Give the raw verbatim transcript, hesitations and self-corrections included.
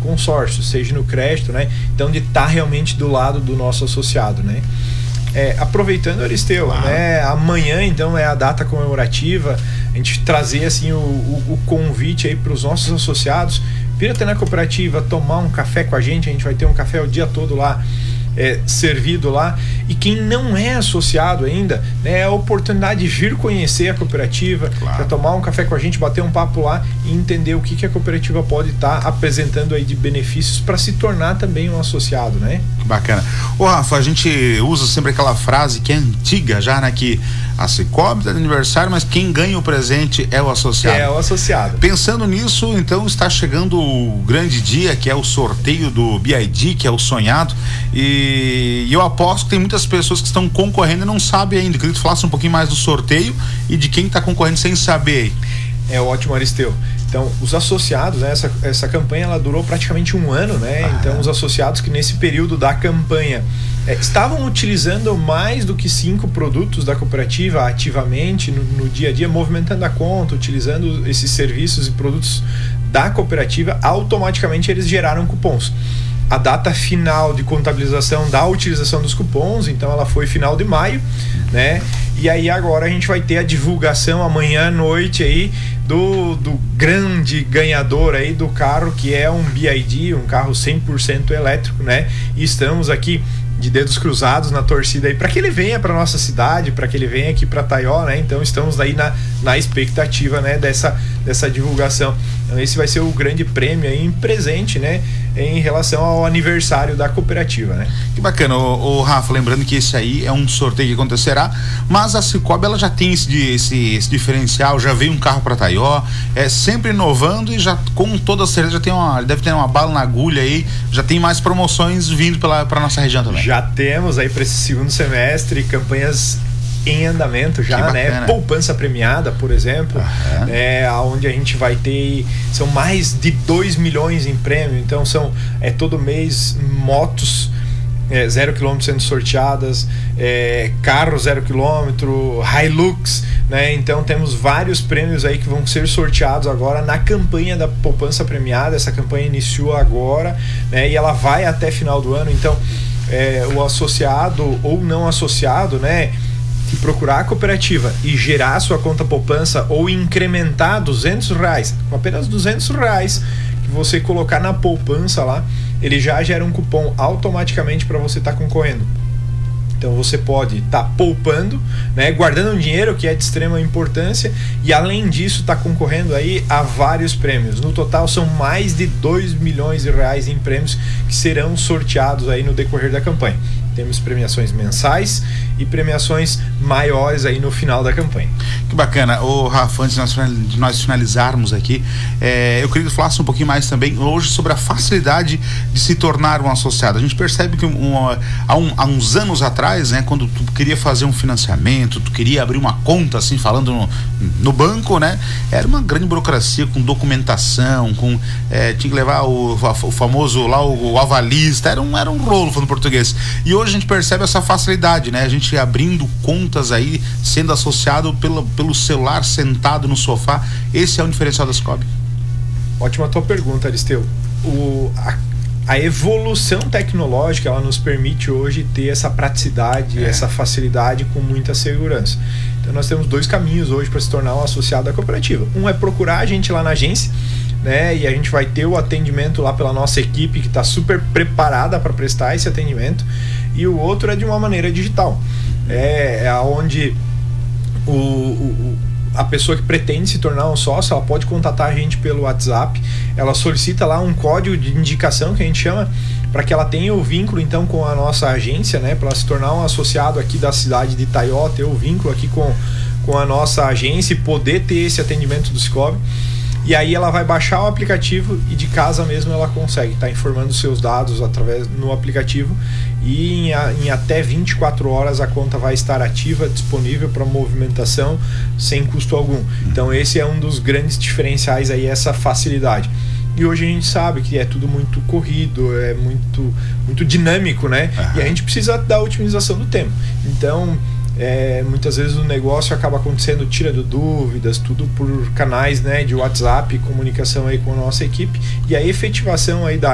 consórcio, seja no crédito, né? Então de estar tá realmente do lado do nosso associado, né? É, aproveitando, Aristeu, claro, né, amanhã então é a data comemorativa, a gente trazer assim o, o, o convite aí para os nossos associados, vir até na cooperativa, tomar um café com a gente, a gente vai ter um café o dia todo lá, é, servido lá, e quem não é associado ainda, né, é a oportunidade de vir conhecer a cooperativa, claro, para tomar um café com a gente, bater um papo lá e entender o que, que a cooperativa pode estar tá apresentando aí de benefícios para se tornar também um associado, né? Bacana. Ô Rafa, a gente usa sempre aquela frase que é antiga já, né? Que a Cicobi tá de aniversário, mas quem ganha o presente é o associado. É o associado. Pensando nisso, então está chegando o grande dia, que é o sorteio do B I D, que é o sonhado, e, e eu aposto que tem muitas pessoas que estão concorrendo e não sabem ainda. Eu queria que tu falasse um pouquinho mais do sorteio e de quem está concorrendo sem saber. É ótimo, Aristeu. Então, os associados, né, essa, essa campanha ela durou praticamente um ano, né? Ah, então, os associados que nesse período da campanha é, estavam utilizando mais do que cinco produtos da cooperativa ativamente no, no dia a dia, movimentando a conta, utilizando esses serviços e produtos da cooperativa, automaticamente eles geraram cupons. A data final de contabilização da utilização dos cupons, então ela foi final de maio, né? E aí agora a gente vai ter a divulgação amanhã à noite aí do, do grande ganhador aí do carro, que é um B I D, um carro cem por cento elétrico, né? E estamos aqui de dedos cruzados na torcida aí para que ele venha para nossa cidade, para que ele venha aqui para Taió, né? Então estamos aí na, na expectativa, né, dessa, dessa divulgação. Então esse vai ser o grande prêmio aí em presente, né, em relação ao aniversário da cooperativa, né? Que bacana, o, o Rafa, lembrando que esse aí é um sorteio que acontecerá, mas a Cicobi ela já tem esse, esse, esse diferencial, já veio um carro para Taió, é sempre inovando e já com toda certeza já tem uma, deve ter uma bala na agulha aí, já tem mais promoções vindo pela para nossa região também. Já temos aí para esse segundo semestre campanhas em andamento já, né? Poupança premiada, por exemplo, uhum, é, onde a gente vai ter, são mais de dois milhões em prêmio, então são, é todo mês motos é, zero quilômetro sendo sorteadas, é, carro zero quilômetro, Hilux, né? Então temos vários prêmios aí que vão ser sorteados agora na campanha da poupança premiada. Essa campanha iniciou agora, né? E ela vai até final do ano, então é, o associado ou não associado, né, que procurar a cooperativa e gerar sua conta poupança ou incrementar duzentos reais, com apenas duzentos reais que você colocar na poupança lá, ele já gera um cupom automaticamente para você estar tá concorrendo. Então você pode estar tá poupando, né, guardando um dinheiro que é de extrema importância, e além disso está concorrendo aí a vários prêmios. No total são mais de dois milhões de reais em prêmios que serão sorteados aí no decorrer da campanha. Temos premiações mensais e premiações maiores aí no final da campanha. Que bacana. Ô Rafa, antes de nós finalizarmos aqui, é, eu queria que falasse um pouquinho mais também hoje sobre a facilidade de se tornar um associado. A gente percebe que um, há, um, há uns anos atrás, né, quando tu queria fazer um financiamento, tu queria abrir uma conta, assim, falando no, no banco, né, era uma grande burocracia com documentação, com, é, tinha que levar o, o famoso lá, o, o avalista, era um, era um rolo falando português. E hoje a gente percebe essa facilidade, né? A gente abrindo contas aí, sendo associado pelo, pelo celular, sentado no sofá. Esse é o diferencial da Cicobi. Ótima tua pergunta, Aristeu. O, a, a evolução tecnológica, ela nos permite hoje ter essa praticidade, é. essa facilidade com muita segurança. Então nós temos dois caminhos hoje para se tornar um associado da cooperativa. Um é procurar a gente lá na agência, né? E a gente vai ter o atendimento lá pela nossa equipe que está super preparada para prestar esse atendimento. E o outro é de uma maneira digital, é, é onde o, o, a pessoa que pretende se tornar um sócio, ela pode contatar a gente pelo WhatsApp, ela solicita lá um código de indicação que a gente chama, para que ela tenha o vínculo então com a nossa agência, né, para ela se tornar um associado aqui da cidade de Taió, ter o vínculo aqui com, com a nossa agência e poder ter esse atendimento do Cicobi. E aí ela vai baixar o aplicativo e de casa mesmo ela consegue estar tá informando seus dados através no aplicativo, e em, em até vinte e quatro horas a conta vai estar ativa, disponível para movimentação sem custo algum. Então esse é um dos grandes diferenciais aí, essa facilidade. E hoje a gente sabe que é tudo muito corrido, é muito, muito dinâmico, né? Uhum. E a gente precisa da otimização do tempo. Então É, muitas vezes o negócio acaba acontecendo, tirando dúvidas, tudo por canais, né, de WhatsApp, comunicação aí com a nossa equipe, e a efetivação aí da